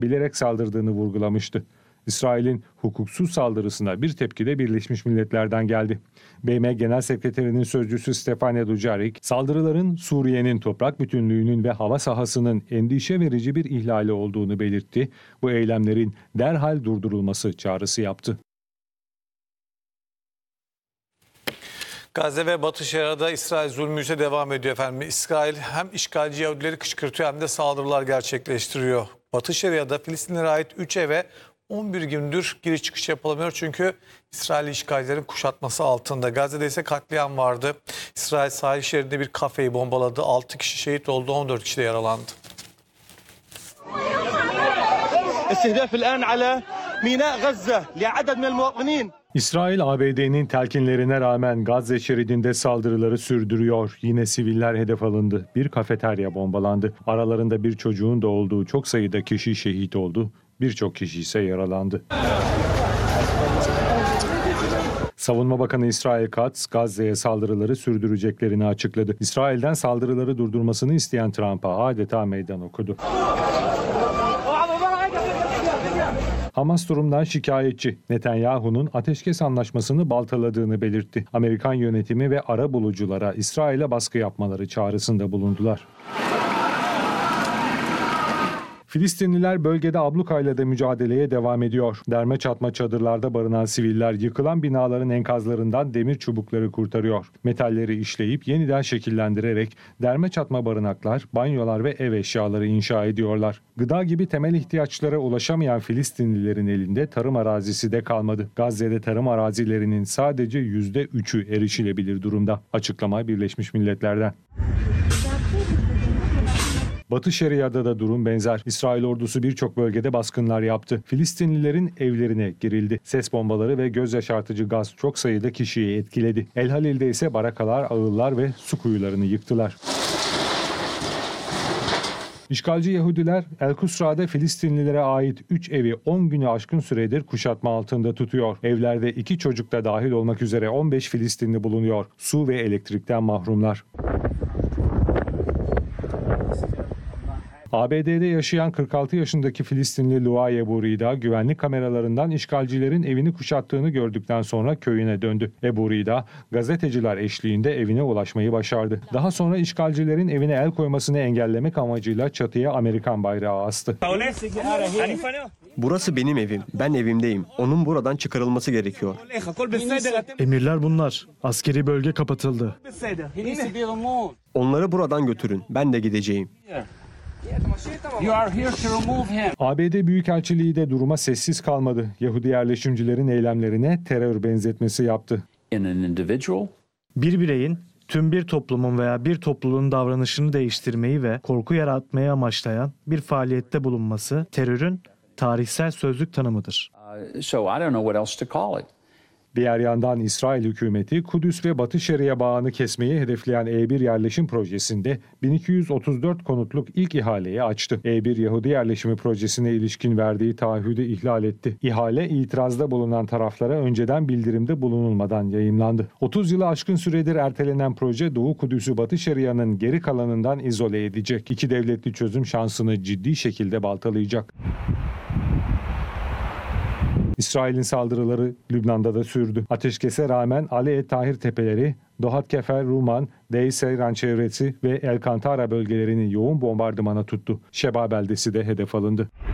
bilerek saldırdığını vurgulamıştı. İsrail'in hukuksuz saldırısına bir tepki de Birleşmiş Milletler'den geldi. BM Genel Sekreterinin sözcüsü Stefane Dujarric, saldırıların Suriye'nin toprak bütünlüğünün ve hava sahasının endişe verici bir ihlali olduğunu belirtti. Bu eylemlerin derhal durdurulması çağrısı yaptı. Gazze ve Batı Şeria'da İsrail zulmü ise devam ediyor efendim. İsrail hem işgalci Yahudileri kışkırtıyor hem de saldırılar gerçekleştiriyor. Batı Şeria'da Filistinlere ait 3 eve 11 gündür giriş çıkış yapılamıyor çünkü İsrail işgalcilerin kuşatması altında. Gazze'de ise katliam vardı. İsrail sahil şeridinde bir kafeyi bombaladı. 6 kişi şehit oldu, 14 kişi de yaralandı. İsrail, ABD'nin telkinlerine rağmen Gazze şeridinde saldırıları sürdürüyor. Yine siviller hedef alındı. Bir kafeterya bombalandı. Aralarında bir çocuğun da olduğu çok sayıda kişi şehit oldu. Birçok kişi ise yaralandı. Savunma Bakanı İsrail Katz, Gazze'ye saldırıları sürdüreceklerini açıkladı. İsrail'den saldırıları durdurmasını isteyen Trump'a adeta meydan okudu. Hamas durumdan şikayetçi. Netanyahu'nun ateşkes anlaşmasını baltaladığını belirtti. Amerikan yönetimi ve arabuluculara İsrail'e baskı yapmaları çağrısında bulundular. Filistinliler bölgede ablukayla da mücadeleye devam ediyor. Derme çatma çadırlarda barınan siviller yıkılan binaların enkazlarından demir çubukları kurtarıyor. Metalleri işleyip yeniden şekillendirerek derme çatma barınaklar, banyolar ve ev eşyaları inşa ediyorlar. Gıda gibi temel ihtiyaçlara ulaşamayan Filistinlilerin elinde tarım arazisi de kalmadı. Gazze'de tarım arazilerinin sadece %3'ü erişilebilir durumda. Açıklama Birleşmiş Milletler'den. Batı Şeria'da da durum benzer. İsrail ordusu birçok bölgede baskınlar yaptı. Filistinlilerin evlerine girildi. Ses bombaları ve göz yaşartıcı gaz çok sayıda kişiyi etkiledi. El Halil'de ise barakalar, ağıllar ve su kuyularını yıktılar. İşgalci Yahudiler El Kusra'da Filistinlilere ait 3 evi 10 günü aşkın süredir kuşatma altında tutuyor. Evlerde 2 çocuk da dahil olmak üzere 15 Filistinli bulunuyor. Su ve elektrikten mahrumlar. ABD'de yaşayan 46 yaşındaki Filistinli Luaye Burida, güvenlik kameralarından işgalcilerin evini kuşattığını gördükten sonra köyüne döndü. Burida, gazeteciler eşliğinde evine ulaşmayı başardı. Daha sonra işgalcilerin evine el koymasını engellemek amacıyla çatıya Amerikan bayrağı astı. Burası benim evim. Ben evimdeyim. Onun buradan çıkarılması gerekiyor. Emirler bunlar. Askeri bölge kapatıldı. Onları buradan götürün. Ben de gideceğim. ABD Büyükelçiliği de duruma sessiz kalmadı. Yahudi yerleşimcilerin eylemlerine terör benzetmesi yaptı. Bir bireyin tüm bir toplumun veya bir topluluğun davranışını değiştirmeyi ve korku yaratmayı amaçlayan bir faaliyette bulunması terörün tarihsel sözlük tanımıdır. Diğer yandan İsrail hükümeti Kudüs ve Batı Şeria bağını kesmeyi hedefleyen E1 yerleşim projesinde 1234 konutluk ilk ihaleyi açtı. E1 Yahudi yerleşimi projesine ilişkin verdiği taahhüdü ihlal etti. İhale itirazda bulunan taraflara önceden bildirimde bulunulmadan yayımlandı. 30 yılı aşkın süredir ertelenen proje Doğu Kudüs'ü Batı Şeria'nın geri kalanından izole edecek. İki devletli çözüm şansını ciddi şekilde baltalayacak. İsrail'in saldırıları Lübnan'da da sürdü. Ateşkese rağmen Ali Et Tahir tepeleri, Dohat Kefer, Ruman, Deir Seyran çevresi ve El Kantara bölgelerini yoğun bombardımana tuttu. Şeba beldesi de hedef alındı.